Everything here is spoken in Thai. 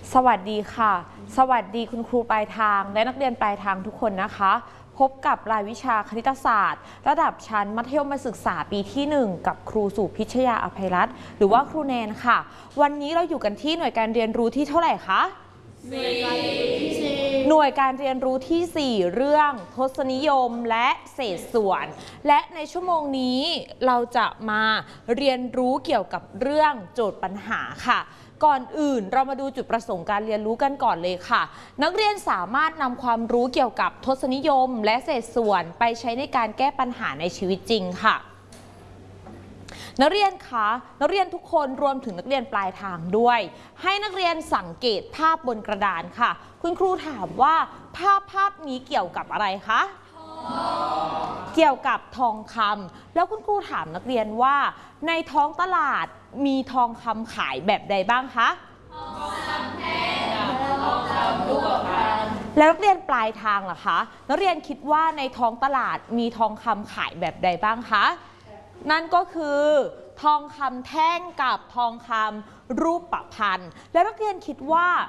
สวัสดีค่ะสวัสดีคุณครูปลายทางและนักเรียนปลายทางทุกคนนะคะพบกับรายวิชาคณิตศาสตร์ระดับชั้นมัธยมศึกษาปีที่ 1กับครูสุพิชยาอภัยรัตน์หรือว่าครูแนนค่ะวันนี้เราอยู่กันที่หน่วยการเรียนรู้ที่เท่าไหร่คะหน่วยการเรียนรู้ที่ 4เรื่องทศนิยมและเศษส่วนและในชั่วโมงนี้เราจะมาเรียนรู้เกี่ยวกับเรื่องโจทย์ปัญหาค่ะก่อนอื่นเรามาดูจุดประสงค์การเรียนรู้กันก่อนเลยค่ะนักเรียนสามารถนำความรู้เกี่ยวกับทศนิยมและเศษส่วนไปใช้ในการแก้ปัญหาในชีวิตจริงค่ะนักเรียนคะนักเรียนทุกคนรวมถึงนักเรียนปลายทางด้วยให้นักเรียนสังเกตภาพบนกระดานค่ะคุณครูถามว่าภาพนี้เกี่ยวกับอะไรคะเกี่ยวกับทองคำแล้วคุณครูถามนักเรียนว่าในท้องตลาดมีทองคำขายแบบใดบ้างคะทองคำแท่งกับทองคำรูปพรรณแล้วนักเรียนปลายทางล่ะคะนักเรียนคิดว่าในท้องตลาดมีทองคำขายแบบใดบ้างคะนั่นก็คือทองคำแท่งกับทองคำรูปพรรณแล้วนักเรียนคิดว่า